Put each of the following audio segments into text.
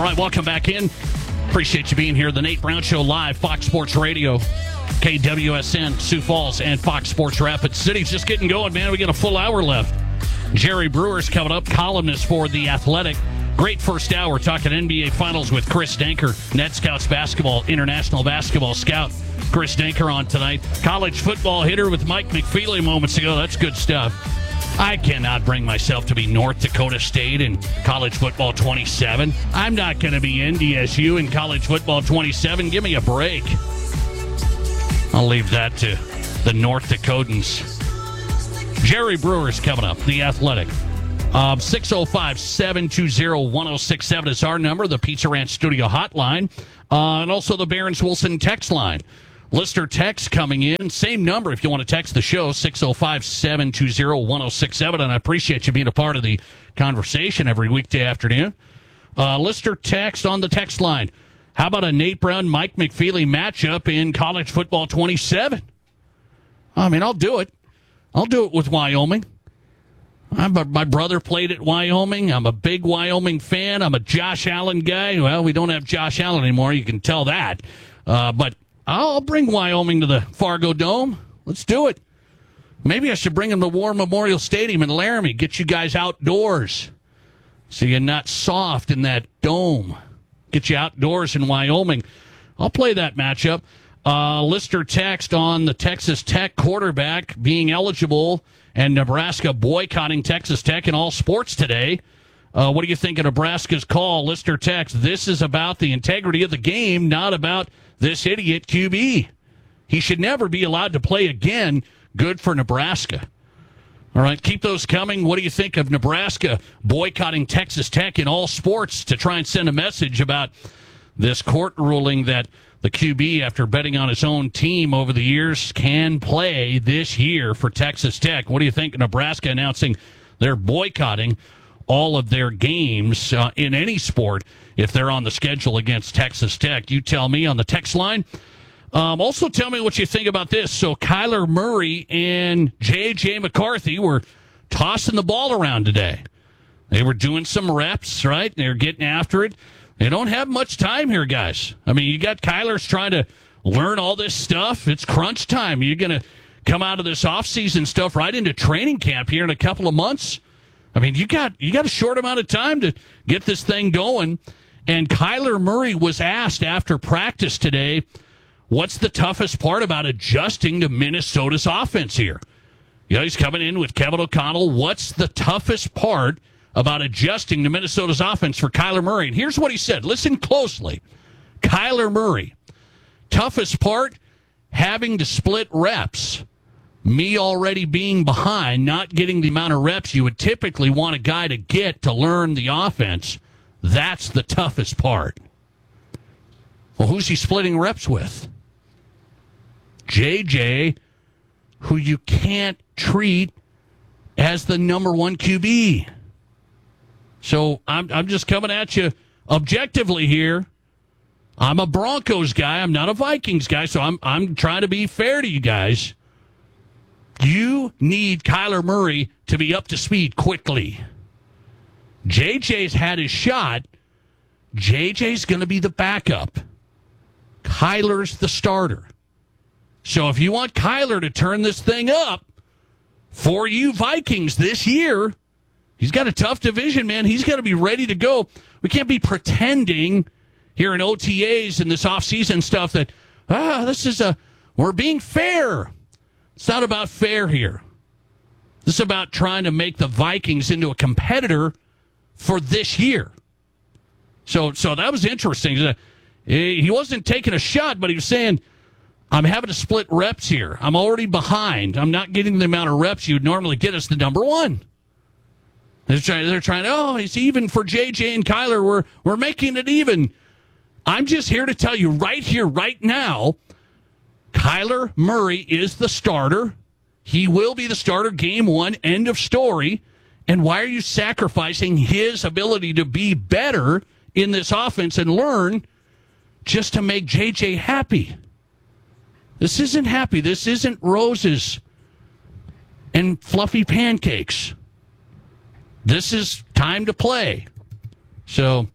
All right, welcome back in. Appreciate you being here. The Nate Brown Show live, Fox Sports Radio, KWSN, Sioux Falls, and Fox Sports Rapid City's just getting going, man. We got a full hour left. Jerry Brewer's coming up, columnist for The Athletic. Great first hour talking NBA Finals with Chris Danker, Net Scouts basketball, international basketball scout. Chris Danker on tonight. College football hitter with Mike McFeely moments ago. That's good stuff. I cannot bring myself to be North Dakota State in college football 27. I'm not going to be NDSU in college football 27. Give me a break. I'll leave that to the North Dakotans. Jerry Brewer's coming up, The Athletic. 605-720-1067 is our number, the Pizza Ranch Studio hotline, and also the Barron's Wilson text line. Listener text coming in. Same number if you want to text the show, 605-720-1067. And I appreciate you being a part of the conversation every weekday afternoon. Listener text on the text line. How about a Nate Brown, Mike McFeely matchup in college football 27? I mean, I'll do it. I'll do it with Wyoming. My brother played at Wyoming. I'm a big Wyoming fan. I'm a Josh Allen guy. Well, we don't have Josh Allen anymore. You can tell that. But I'll bring Wyoming to the Fargo Dome. Let's do it. Maybe I should bring them to War Memorial Stadium in Laramie. Get you guys outdoors so you're not soft in that dome. Get you outdoors in Wyoming. I'll play that matchup. Lister text on the Texas Tech quarterback being eligible and Nebraska boycotting Texas Tech in all sports today. What do you think of Nebraska's call? Lister text, this is about the integrity of the game, not about this idiot QB. He should never be allowed to play again. Good for Nebraska. All right, keep those coming. What do you think of Nebraska boycotting Texas Tech in all sports to try and send a message about this court ruling that the QB, after betting on his own team over the years, can play this year for Texas Tech? What do you think of Nebraska announcing they're boycotting all of their games in any sport if they're on the schedule against Texas Tech? You tell me on the text line. Also tell me what you think about this. So Kyler Murray and J.J. McCarthy were tossing the ball around today. They were doing some reps, right? They were getting after it. They don't have much time here, guys. I mean, you got Kyler's trying to learn all this stuff. It's crunch time. You're going to come out of this offseason stuff right into training camp here in a couple of months. I mean, you got a short amount of time to get this thing going. And Kyler Murray was asked after practice today, what's the toughest part about adjusting to Minnesota's offense here? You know, he's coming in with Kevin O'Connell. What's the toughest part about adjusting to Minnesota's offense for Kyler Murray? And here's what he said. Listen closely. Kyler Murray, toughest part, having to split reps. Me already being behind, not getting the amount of reps you would typically want a guy to get to learn the offense. That's the toughest part. Well, who's he splitting reps with? JJ, who you can't treat as the number one QB. So I'm just coming at you objectively here. I'm a Broncos guy. I'm not a Vikings guy, so I'm trying to be fair to you guys. You need Kyler Murray to be up to speed quickly. JJ's had his shot. JJ's going to be the backup. Kyler's the starter. So if you want Kyler to turn this thing up for you Vikings this year, he's got a tough division, man. He's got to be ready to go. We can't be pretending here in OTAs and this offseason stuff that, we're being fair. It's not about fair here. This is about trying to make the Vikings into a competitor for this year. So that was interesting. He wasn't taking a shot, but he was saying, I'm having to split reps here. I'm already behind. I'm not getting the amount of reps you'd normally get as the number one. They're trying, it's even for JJ and Kyler. We're making it even. I'm just here to tell you right here, right now, Kyler Murray is the starter. He will be the starter game one, end of story. And why are you sacrificing his ability to be better in this offense and learn just to make JJ happy? This isn't happy. This isn't roses and fluffy pancakes. This is time to play. So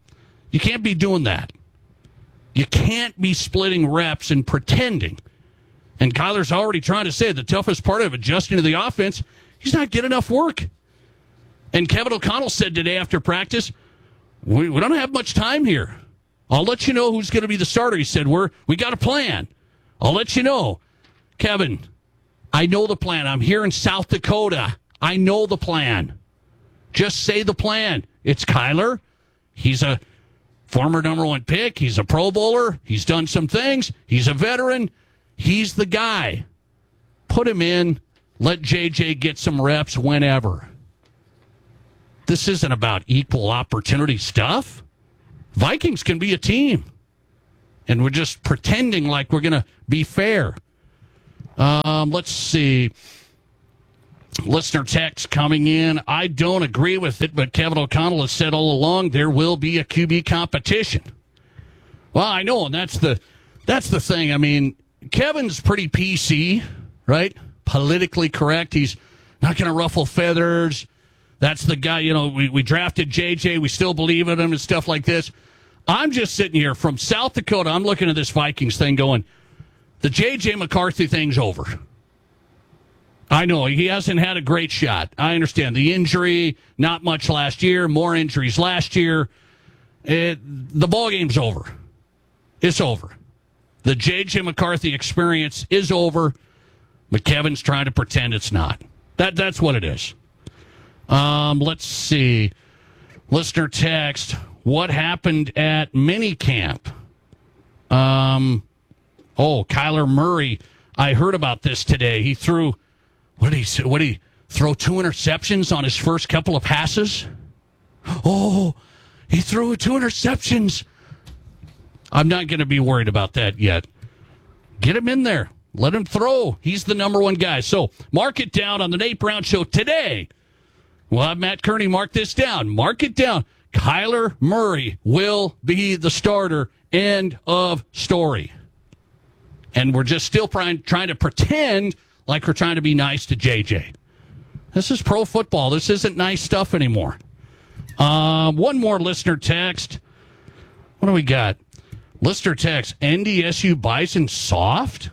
You can't be doing that. You can't be splitting reps and pretending. And Kyler's already trying to say the toughest part of adjusting to the offense, he's not getting enough work. And Kevin O'Connell said today after practice, we don't have much time here. I'll let you know who's going to be the starter. He said, we got a plan. I'll let you know. Kevin, I know the plan. I'm here in South Dakota. I know the plan. Just say the plan. It's Kyler. He's a former number 1 pick. He's a Pro Bowler. He's done some things. He's a veteran. He's the guy. Put him in. Let JJ get some reps whenever. This isn't about equal opportunity stuff. Vikings can be a team. And we're just pretending like we're going to be fair. Let's see. Listener text coming in. I don't agree with it, but Kevin O'Connell has said all along there will be a QB competition. Well, I know, and that's the thing. I mean, Kevin's pretty PC, right? Politically correct. He's not going to ruffle feathers. That's the guy, we drafted JJ. We still believe in him and stuff like this. I'm just sitting here from South Dakota. I'm looking at this Vikings thing going, the J.J. McCarthy thing's over. I know he hasn't had a great shot. I understand the injury, not much last year, more injuries last year. The ball game's over. It's over. The J.J. McCarthy experience is over, but Kevin's trying to pretend it's not. That's what it is. Let's see. Listener text, what happened at minicamp? Kyler Murray. I heard about this today. He threw, what did he throw 2 interceptions on his first couple of passes? Oh, he threw 2 interceptions. I'm not going to be worried about that yet. Get him in there. Let him throw. He's the number 1 guy. So mark it down on the Nate Brown Show today. We'll have Matt Kearney mark this down. Mark it down. Kyler Murray will be the starter. End of story. And we're just still trying to pretend like we're trying to be nice to JJ. This is pro football. This isn't nice stuff anymore. One more listener text. What do we got? Listener text. NDSU Bison soft?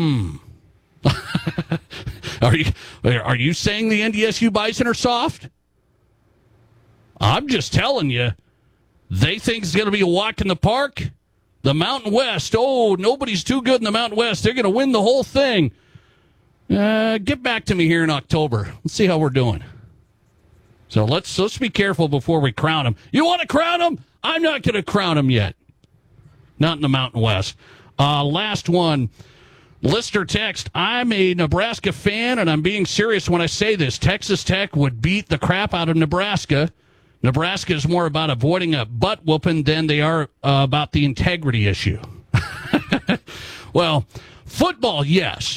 Are you saying the NDSU Bison are soft? I'm just telling you. They think it's going to be a walk in the park. The Mountain West, nobody's too good in the Mountain West. They're going to win the whole thing. Get back to me here in October. Let's see how we're doing. So let's be careful before we crown them. You want to crown them? I'm not going to crown them yet. Not in the Mountain West. Last one. Listener text, I'm a Nebraska fan, and I'm being serious when I say this. Texas Tech would beat the crap out of Nebraska. Nebraska is more about avoiding a butt whooping than they are about the integrity issue. Well, football, yes.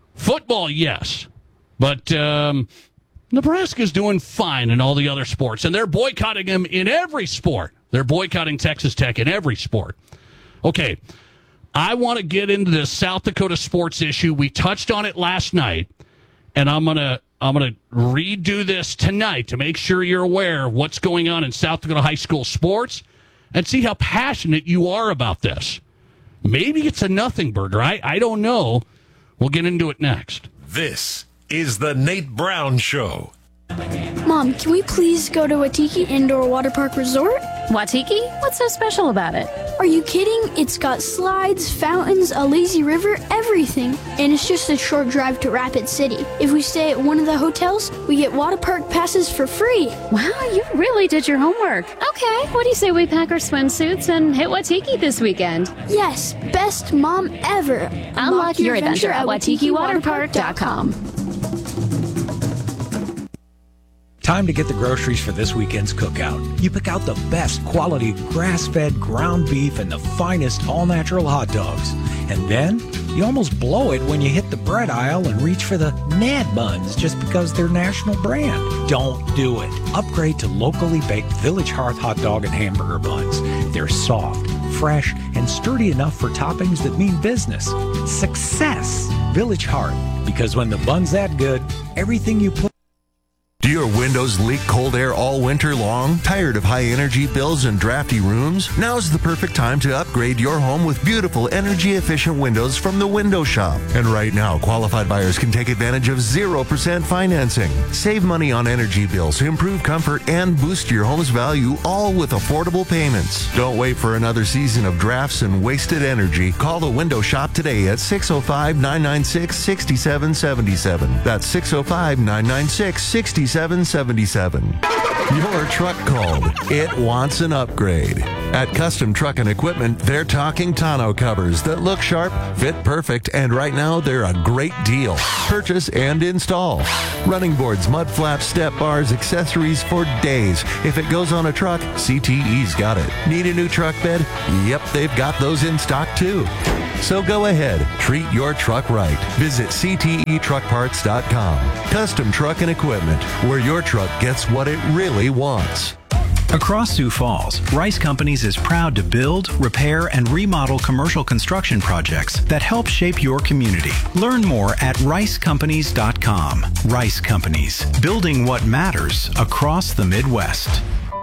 But Nebraska's doing fine in all the other sports, and they're boycotting them in every sport. They're boycotting Texas Tech in every sport. Okay, I want to get into this South Dakota sports issue. We touched on it last night, and I'm gonna redo this tonight to make sure you're aware of what's going on in South Dakota high school sports and see how passionate you are about this. Maybe it's a nothing burger. I don't know. We'll get into it next. This is the Nate Brown Show. Mom, can we please go to Waitiki Indoor Water Park Resort? Waitiki? What's so special about it? Are you kidding? It's got slides, fountains, a lazy river, everything. And it's just a short drive to Rapid City. If we stay at one of the hotels, we get water park passes for free. Wow, you really did your homework. Okay, what do you say we pack our swimsuits and hit Waitiki this weekend? Yes, best mom ever. Unlock your adventure at WaitikiWaterpark.com. Time to get the groceries for this weekend's cookout. You pick out the best quality grass-fed ground beef and the finest all-natural hot dogs. And then you almost blow it when you hit the bread aisle and reach for the Nad Buns just because they're national brand. Don't do it. Upgrade to locally baked Village Hearth hot dog and hamburger buns. They're soft, fresh, and sturdy enough for toppings that mean business. Success. Village Hearth. Because when the bun's that good, everything you put... Do your windows windows leak cold air all winter long? Tired of high energy bills and drafty rooms? Now's the perfect time to upgrade your home with beautiful energy efficient windows from the Window Shop. And right now, qualified buyers can take advantage of 0% financing. Save money on energy bills, improve comfort, and boost your home's value, all with affordable payments. Don't wait for another season of drafts and wasted energy. Call the Window Shop today at 605-996-6777. That's 605-996-6777. Your truck called. It wants an upgrade. At Custom Truck and Equipment, they're talking tonneau covers that look sharp, fit perfect, and right now they're a great deal. Purchase and install. Running boards, mud flaps, step bars, accessories for days. If it goes on a truck, CTE's got it. Need a new truck bed? Yep, they've got those in stock too. So go ahead, treat your truck right. Visit CTETruckParts.com. Custom Truck and Equipment, where your truck gets what it really wants. Across Sioux Falls, Rice Companies is proud to build, repair, and remodel commercial construction projects that help shape your community. Learn more at ricecompanies.com. Rice Companies, building what matters across the Midwest.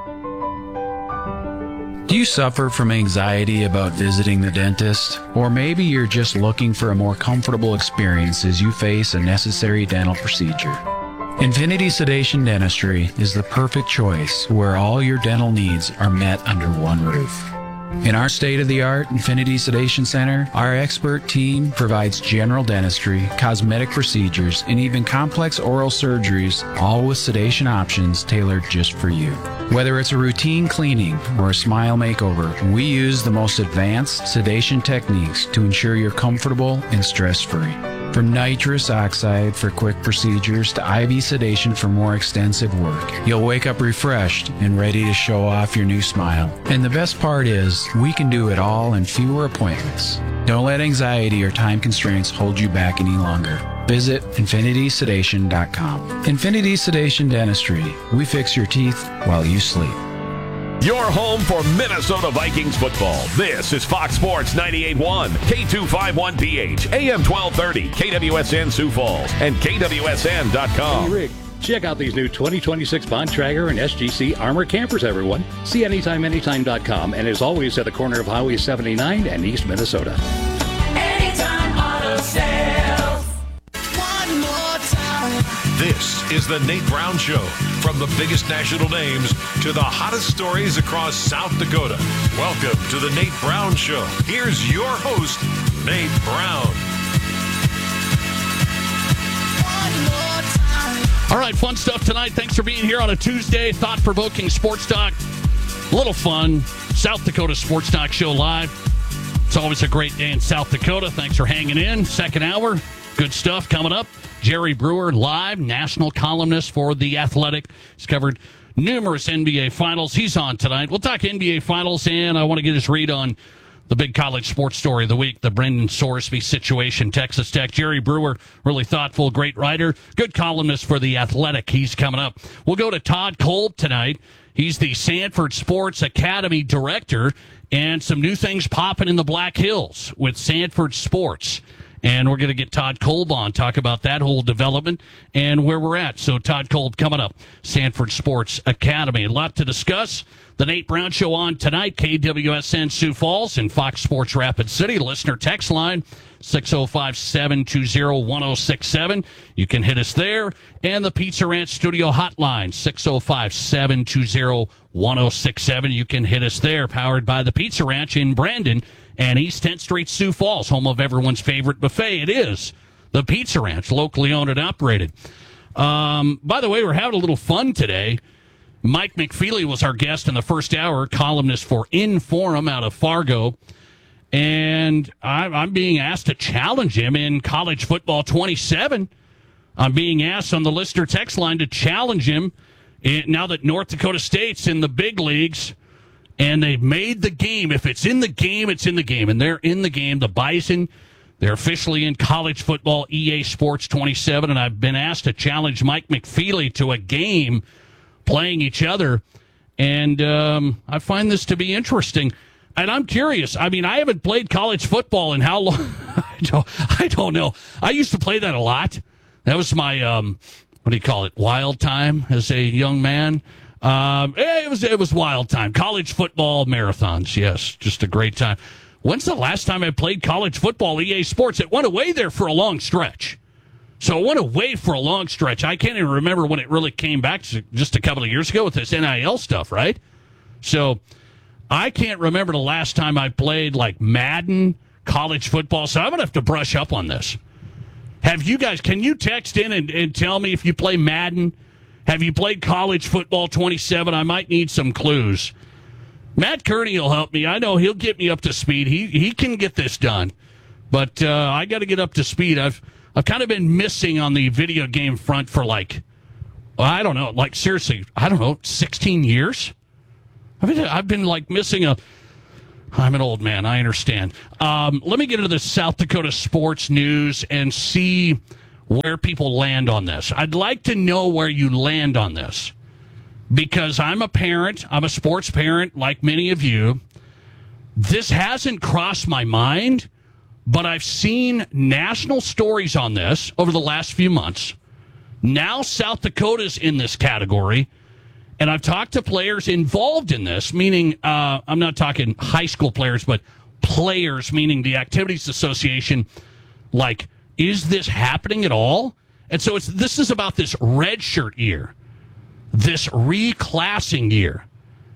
Do you suffer from anxiety about visiting the dentist? Or maybe you're just looking for a more comfortable experience as you face a necessary dental procedure? Infinity Sedation Dentistry is the perfect choice where all your dental needs are met under one roof. In our state-of-the-art Infinity Sedation Center, our expert team provides general dentistry, cosmetic procedures, and even complex oral surgeries, all with sedation options tailored just for you. Whether it's a routine cleaning or a smile makeover, we use the most advanced sedation techniques to ensure you're comfortable and stress-free. From nitrous oxide for quick procedures to IV sedation for more extensive work, you'll wake up refreshed and ready to show off your new smile. And the best part is, we can do it all in fewer appointments. Don't let anxiety or time constraints hold you back any longer. Visit infinitysedation.com. Infinity Sedation Dentistry. We fix your teeth while you sleep. Your home for Minnesota Vikings football. This is Fox Sports 98.1, K251PH, AM 1230, KWSN Sioux Falls, and KWSN.com. Hey, Rick, check out these new 2026 Bontrager and SGC Armor campers, everyone. See anytimeanytime.com, and as always at the corner of Highway 79 and East Minnesota. Anytime Auto Sales. One more time. This is the Nate Brown Show. From the biggest national names to the hottest stories across South Dakota. Welcome to the Nate Brown Show. Here's your host, Nate Brown. All right, fun stuff tonight. Thanks for being here on a Tuesday. Thought-provoking sports talk. A little fun. South Dakota Sports Talk Show live. It's always a great day in South Dakota. Thanks for hanging in. Second hour. Good stuff coming up. Jerry Brewer, live, national columnist for The Athletic. He's covered numerous NBA Finals. He's on tonight. We'll talk NBA Finals, and I want to get his read on the big college sports story of the week, the Brendan Sorsby situation, Texas Tech. Jerry Brewer, really thoughtful, great writer, good columnist for The Athletic. He's coming up. We'll go to Todd Kolb tonight. He's the Sanford Sports Academy director, and some new things popping in the Black Hills with Sanford Sports. And we're going to get Todd Kolb on, talk about that whole development and where we're at. So Todd Kolb coming up, Sanford Sports Academy. A lot to discuss. The Nate Brown Show on tonight, KWSN Sioux Falls and Fox Sports Rapid City. Listener text line, 605-720-1067. You can hit us there. And the Pizza Ranch Studio hotline, 605-720-1067. You can hit us there, powered by the Pizza Ranch in Brandon and East 10th Street, Sioux Falls, home of everyone's favorite buffet. It is the Pizza Ranch, locally owned and operated. By the way, we're having a little fun today. Mike McFeely was our guest in the first hour, columnist for Inforum out of Fargo. And I'm being asked to challenge him in College Football 27. I'm being asked on the listener text line to challenge him now that North Dakota State's in the big leagues. And they've made the game. If it's in the game, it's in the game. And they're in the game. The Bison, they're officially in College Football EA Sports 27. And I've been asked to challenge Mike McFeely to a game playing each other. And I find this to be interesting. And I'm curious. I mean, I haven't played college football in how long? I don't know. I used to play that a lot. That was my what do you call it, wild time as a young man. It was wild time. College football marathons, yes, just a great time. When's the last time I played college football, EA Sports? It went away there for a long stretch. So it went away for a long stretch. I can't even remember when it really came back just a couple of years ago with this NIL stuff, right? So I can't remember the last time I played like Madden college football. So I'm going to have to brush up on this. Have you guys, can you text in and tell me if you play Madden? Have you played college football 27? I might need some clues. Matt Kearney will help me. I know he'll get me up to speed. He can get this done. But I got to get up to speed. I've kind of been missing on the video game front for seriously, 16 years? I've been missing I'm an old man, I understand. Let me get into the South Dakota sports news and see where people land on this. I'd like to know where you land on this. Because I'm a parent, I'm a sports parent like many of you. This hasn't crossed my mind, but I've seen national stories on this over the last few months. Now South Dakota's in this category, and I've talked to players involved in this, meaning I'm not talking high school players, but players, meaning the Activities Association. Is this happening at all? And so this is about this redshirt year. This reclassing year.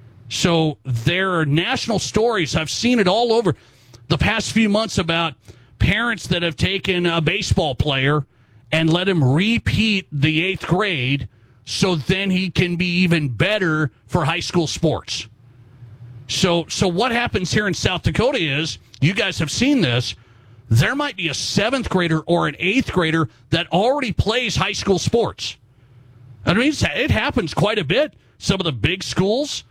So there are national stories. I've seen it all over the past few months about parents that have taken a baseball player and let him repeat the 8th grade so then he can be even better for high school sports. So what happens here in South Dakota is, you guys have seen this, there might be a 7th grader or an 8th grader that already plays high school sports. I mean, it happens quite a bit. Some of the big schools.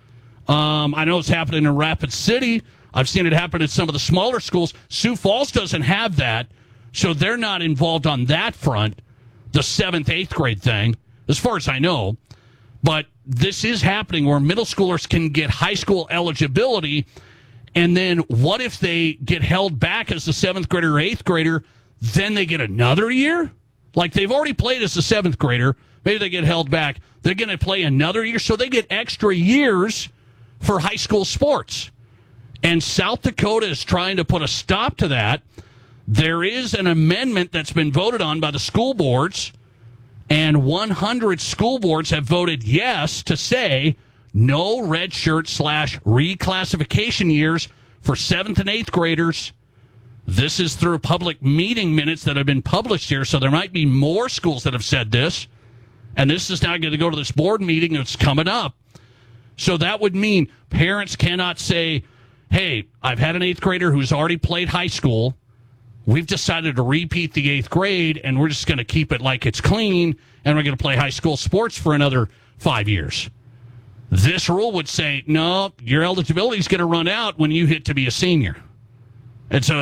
I know it's happening in Rapid City. I've seen it happen at some of the smaller schools. Sioux Falls doesn't have that, so they're not involved on that front, the 7th, 8th grade thing, as far as I know. But this is happening where middle schoolers can get high school eligibility, and then what if they get held back as a 7th grader or 8th grader, then they get another year? They've already played as a 7th grader. Maybe they get held back. They're going to play another year, so they get extra years for high school sports. And South Dakota is trying to put a stop to that. There is an amendment that's been voted on by the school boards, and 100 school boards have voted yes to say no redshirt / reclassification years for 7th and 8th graders. This is through public meeting minutes that have been published here, so there might be more schools that have said this. And this is now going to go to this board meeting that's coming up. So that would mean parents cannot say, hey, I've had an 8th grader who's already played high school. We've decided to repeat the 8th grade, and we're just going to keep it like it's clean, and we're going to play high school sports for another 5 years. This rule would say, no, your eligibility is going to run out when you hit to be a senior. And so,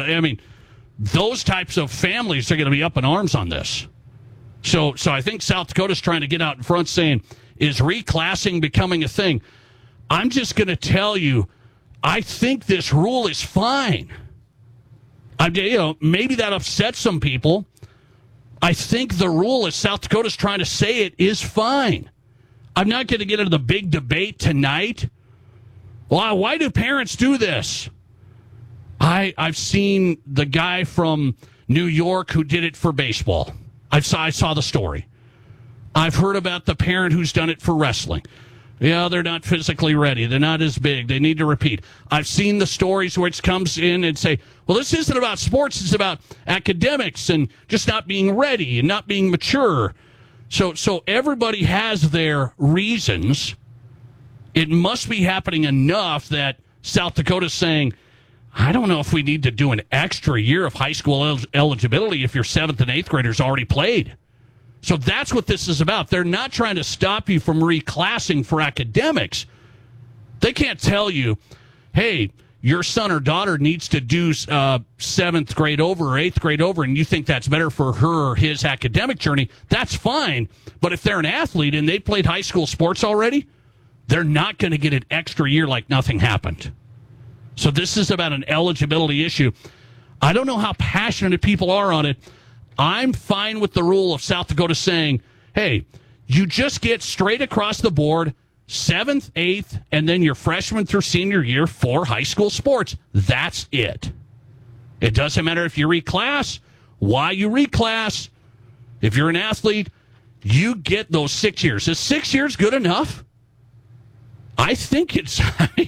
those types of families are going to be up in arms on this. So I think South Dakota's trying to get out in front saying, is reclassing becoming a thing? I'm just going to tell you, I think this rule is fine. Maybe that upsets some people. I think the rule, as South Dakota's trying to say it, is fine. I'm not going to get into the big debate tonight. Why do parents do this? I've seen the guy from New York who did it for baseball. I saw the story. I've heard about the parent who's done it for wrestling. Yeah, they're not physically ready. They're not as big. They need to repeat. I've seen the stories where it comes in and say, well, this isn't about sports. It's about academics and just not being ready and not being mature. So everybody has their reasons. It must be happening enough that South Dakota's saying, I don't know if we need to do an extra year of high school eligibility if your 7th and 8th graders already played. So that's what this is about. They're not trying to stop you from reclassing for academics. They can't tell you, hey, your son or daughter needs to do 7th grade over or 8th grade over, and you think that's better for her or his academic journey. That's fine. But if they're an athlete and they played high school sports already, they're not going to get an extra year like nothing happened. So this is about an eligibility issue. I don't know how passionate people are on it. I'm fine with the rule of South Dakota saying, hey, You just get straight across the board, 7th, 8th, and then your freshman through senior year for high school sports. That's it. It doesn't matter if you reclass, why you reclass. If you're an athlete, you get those 6 years. Is 6 years good enough? I think it's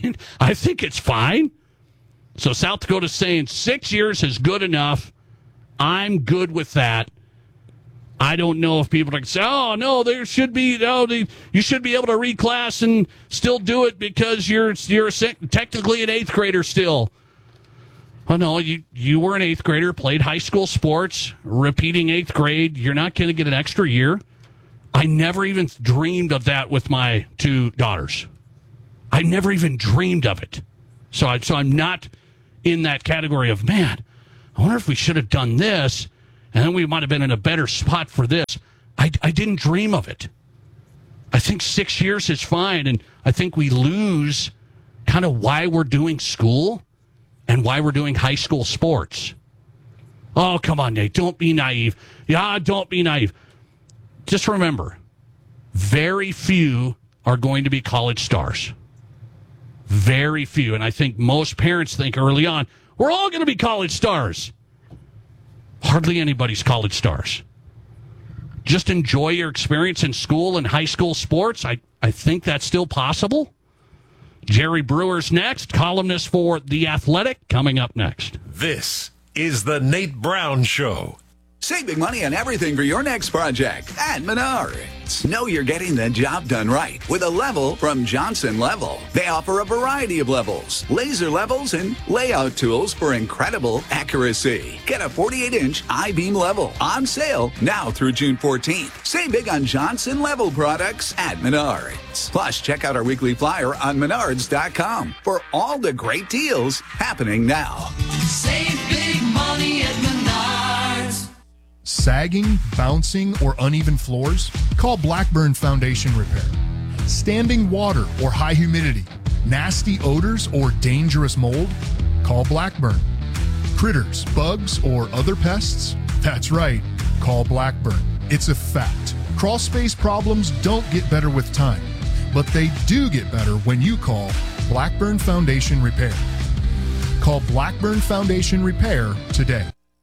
fine. So South Dakota's saying 6 years is good enough. I'm good with that. I don't know if people are going to say, oh, no, you should be able to reclass and still do it because you're technically an 8th grader still. Oh, no, you were an 8th grader, played high school sports, repeating 8th grade. You're not going to get an extra year. I never even dreamed of that with my 2 daughters. I never even dreamed of it. So I'm not in that category of, man, I wonder if we should have done this, and then we might have been in a better spot for this. I didn't dream of it. I think 6 years is fine, and I think we lose kind of why we're doing school and why we're doing high school sports. Oh, come on, Nate. Don't be naive. Yeah, don't be naive. Just remember, very few are going to be college stars. Very few. And I think most parents think early on, we're all going to be college stars. Hardly anybody's college stars. Just enjoy your experience in school and high school sports. I think that's still possible. Jerry Brewer's next, columnist for The Athletic, coming up next. This is the Nate Brown Show. Save big money on everything for your next project at Menards. Know you're getting the job done right with a level from Johnson Level. They offer a variety of levels, laser levels, and layout tools for incredible accuracy. Get a 48-inch I-beam level on sale now through June 14th. Save big on Johnson Level products at Menards. Plus, check out our weekly flyer on Menards.com for all the great deals happening now. Save big money at Menards. Sagging, bouncing, or uneven floors? Call Blackburn Foundation Repair. Standing water or high humidity, nasty odors, or dangerous mold? Call Blackburn. Critters, bugs, or other pests? That's right, call Blackburn. It's a fact. Crawl space problems don't get better with time, but they do get better when you call Blackburn Foundation Repair. Call Blackburn Foundation Repair today.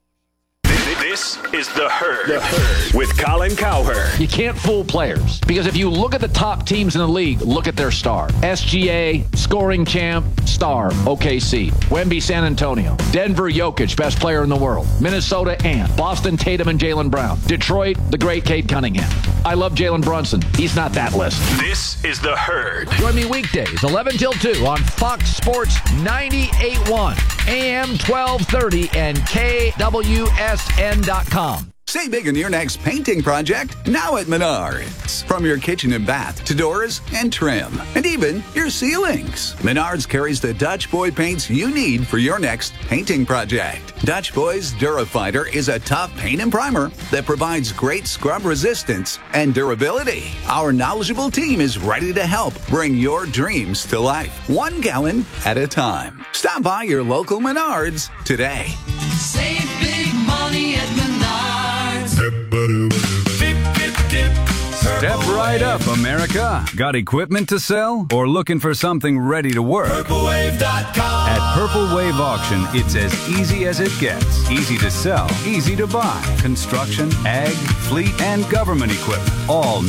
This is The Herd. With Colin Cowherd. You can't fool players because if you look at the top teams in the league, look at their star. SGA, scoring champ, star, OKC. Wemby, San Antonio. Denver, Jokic, best player in the world. Minnesota, Ant. Boston, Tatum and Jaylen Brown. Detroit, the great Cade Cunningham. I love Jalen Brunson. He's not that list. This is The Herd. Join me weekdays, 11 till 2 on Fox Sports 98.1, AM 1230, and KWSN.com. Save big on your next painting project now at Menards. From your kitchen and bath to doors and trim, and even your ceilings. Menards carries the Dutch Boy paints you need for your next painting project. Dutch Boy's Durafighter is a tough paint and primer that provides great scrub resistance and durability. Our knowledgeable team is ready to help bring your dreams to life, 1 gallon at a time. Stop by your local Menards today. Save big money at Menards. Step right up, America. Got equipment to sell or looking for something ready to work? PurpleWave.com. At Purple Wave Auction, it's as easy as it gets. Easy to sell, easy to buy. Construction, ag, fleet, and government equipment. All